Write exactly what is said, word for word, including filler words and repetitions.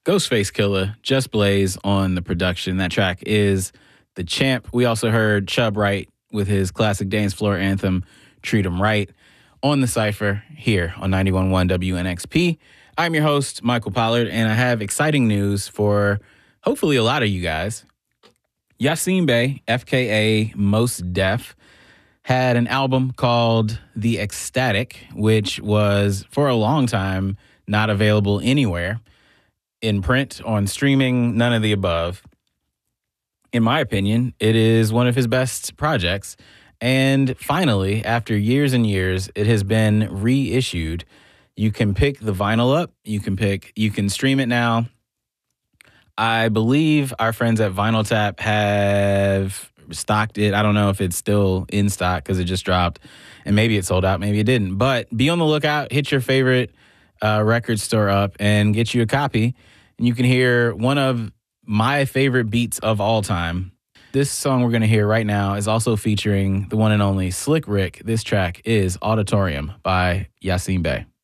Ghostface Killah, Just Blaze on the production. That track is The Champ. We also heard Chubb Wright with his classic dance floor anthem, Treat 'Em Right, on the Cypher here on ninety-one point one W N X P. I'm your host, Michael Pollard, and I have exciting news for hopefully a lot of you guys. Yasin Bey, F K A Mos Def, had an album called The Ecstatic, which was for a long time not available anywhere. In print, on streaming, none of the above. In my opinion, it is one of his best projects. And finally, after years and years, it has been reissued. You can pick the vinyl up. You can pick, you can stream it now. I believe our friends at Vinyl Tap have stocked it. I don't know if it's still in stock because it just dropped. And maybe it sold out, maybe it didn't. But be on the lookout. Hit your favorite uh, record store up and get you a copy. And you can hear one of my favorite beats of all time. This song we're going to hear right now is also featuring the one and only Slick Rick. This track is Auditorium by Yasin Bey.